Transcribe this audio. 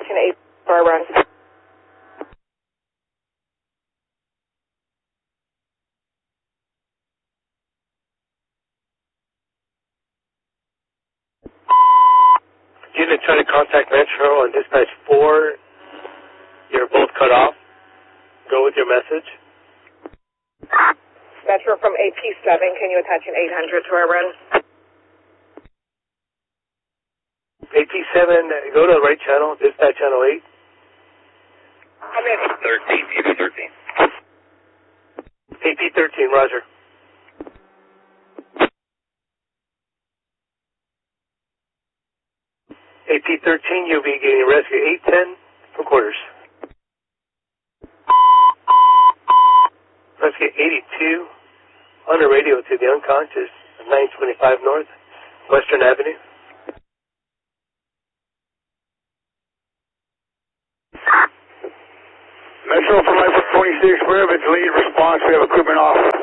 attaching 8 for our run. Unit trying to contact Metro on dispatch 4. You're both cut off. Go with your message. Metro from AP7, can you attach an 800 to our run? AP7, go to the right channel, dispatch channel 8. I'm in. 13, AP13, roger. AP13, you'll be getting rescue 810 from quarters. Rescue 82, on the radio to the unconscious, 925 North, Western Avenue. Metro from Life 26, we have its lead response. We have equipment off.